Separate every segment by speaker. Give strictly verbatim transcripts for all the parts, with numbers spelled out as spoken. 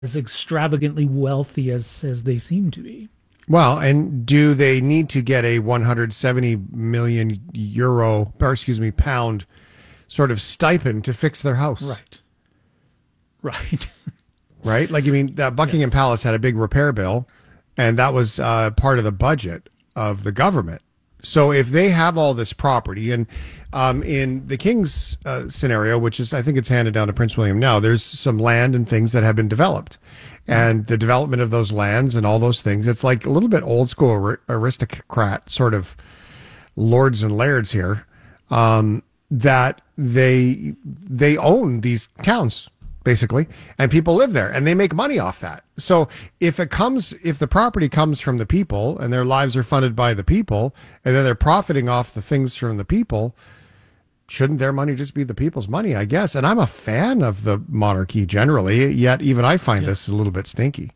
Speaker 1: as extravagantly wealthy as as they seem to be.
Speaker 2: Well, and do they need to get a one hundred seventy million euro, or excuse me, pound sort of stipend to fix their house?
Speaker 1: Right. Right.
Speaker 2: Right? Like, I mean, uh, Buckingham yes. Palace had a big repair bill, and that was uh, part of the budget of the government. So if they have all this property, and um, in the King's uh, scenario, which is, I think it's handed down to Prince William now, there's some land and things that have been developed. And the development of those lands and all those things, it's like a little bit old school aristocrat sort of lords and lairds here, um, that they they own these towns, basically, and people live there and they make money off that. So if it comes, if the property comes from the people and their lives are funded by the people, and then they're profiting off the things from the people, shouldn't their money just be the people's money, I guess? And I'm a fan of the monarchy generally, yet even I find yes. this a little bit stinky.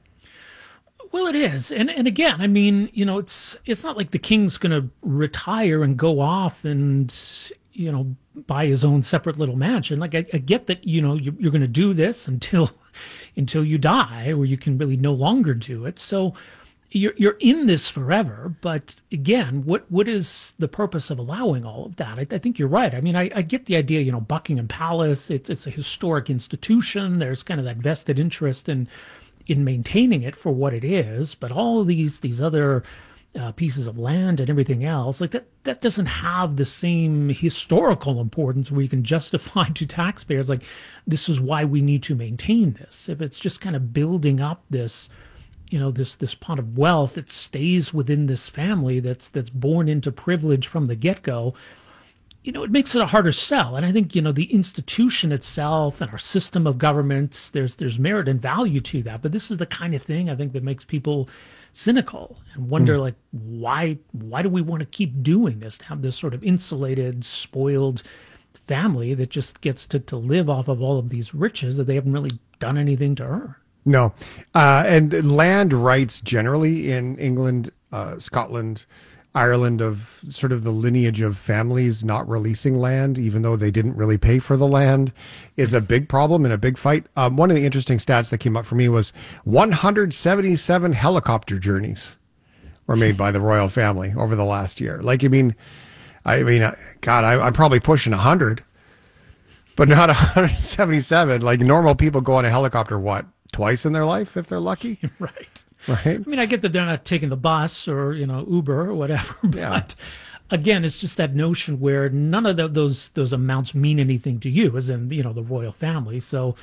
Speaker 1: Well, it is. And and again, I mean, you know, it's it's not like the king's going to retire and go off and, you know, buy his own separate little mansion. Like, I, I get that, you know, you, you're going to do this until until you die, or you can really no longer do it. So you're you're in this forever. But again, what what is the purpose of allowing all of that? I, I think you're right. I mean, I, I get the idea. You know, Buckingham Palace. It's it's a historic institution. There's kind of that vested interest in in maintaining it for what it is. But all of these these other uh, pieces of land and everything else, like that, that doesn't have the same historical importance where you can justify to taxpayers like this is why we need to maintain this. If it's just kind of building up this, you know, this this pot of wealth that stays within this family that's that's born into privilege from the get-go, you know, it makes it a harder sell. And I think, you know, the institution itself and our system of governments, there's there's merit and value to that. But this is the kind of thing I think that makes people cynical and wonder, mm. like, why why do we want to keep doing this, to have this sort of insulated, spoiled family that just gets to, to live off of all of these riches that they haven't really done anything to earn?
Speaker 2: No. Uh, and land rights generally in England, uh, Scotland, Ireland, of sort of the lineage of families not releasing land, even though they didn't really pay for the land, is a big problem and a big fight. Um, one of the interesting stats that came up for me was one hundred seventy-seven helicopter journeys were made by the royal family over the last year. Like, I mean, I mean, God, I, I'm probably pushing one hundred, but not one hundred seventy-seven. Like, normal people go on a helicopter, what, twice in their life if they're lucky?
Speaker 1: Right.
Speaker 2: Right.
Speaker 1: I mean, I get that they're not taking the bus or, you know, Uber or whatever, but
Speaker 2: yeah.
Speaker 1: again, it's just that notion where none of the, those those amounts mean anything to you, as in, you know, the royal family. So,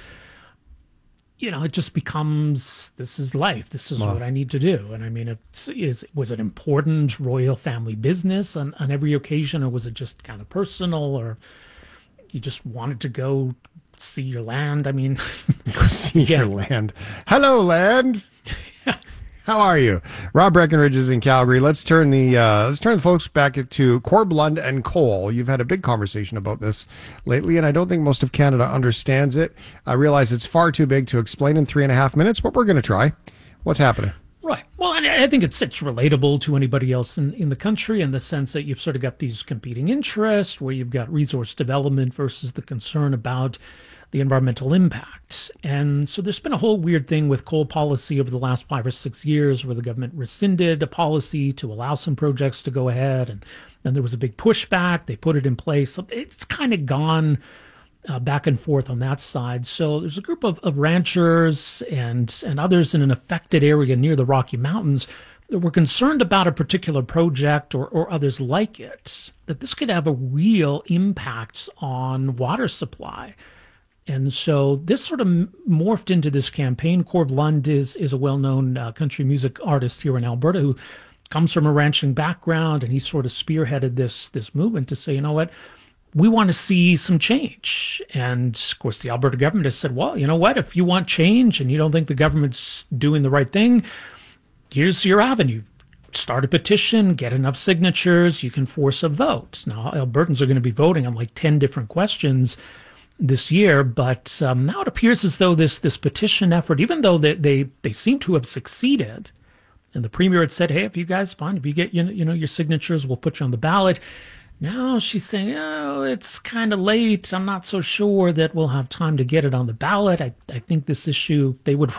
Speaker 1: you know, it just becomes, this is life. This is well, what I need to do. And I mean, it's, is was it important royal family business on, on every occasion, or was it just kind of personal, or you just wanted to go see your land? I mean,
Speaker 2: go see yeah. your land. Hello, land.
Speaker 1: Yes.
Speaker 2: How are you? Rob Breckenridge is in Calgary. Let's turn the uh, let's turn the folks back to Corb Lund and Cole. You've had a big conversation about this lately, and I don't think most of Canada understands it. I realize it's far too big to explain in three and a half minutes, but we're going to try. What's happening?
Speaker 1: Right. Well, and I think it's it's relatable to anybody else in, in the country, in the sense that you've sort of got these competing interests where you've got resource development versus the concern about the environmental impact. And so there's been a whole weird thing with coal policy over the last five or six years where the government rescinded a policy to allow some projects to go ahead. And then there was a big pushback. They put it in place. So it's kind of gone uh, back and forth on that side. So there's a group of, of ranchers and, and others in an affected area near the Rocky Mountains that were concerned about a particular project, or, or others like it, that this could have a real impact on water supply. And so this sort of morphed into this campaign. Corb Lund is, is a well-known uh, country music artist here in Alberta who comes from a ranching background, and he sort of spearheaded this, this movement to say, you know what, we want to see some change. And, of course, the Alberta government has said, well, you know what, if you want change and you don't think the government's doing the right thing, here's your avenue. Start a petition, get enough signatures, you can force a vote. Now, Albertans are going to be voting on like ten different questions this year, but um, now it appears as though this this petition effort, even though they, they they seem to have succeeded, and the premier had said, hey, if you guys fine, if you get you know, you know your signatures, we'll put you on the ballot. Now she's saying, oh, it's kind of late. I'm not so sure that we'll have time to get it on the ballot. I, I think this issue, they would